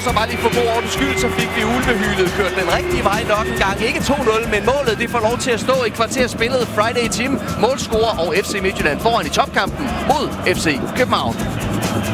så bare lige for god ordens skyld, så fik vi ulvehylet kørt den rigtige vej nok en gang. Ikke 2-0, men målet det får lov til at stå i kvarter spillet. Friday Team, målscorer og FC Midtjylland foran i topkampen mod FC København.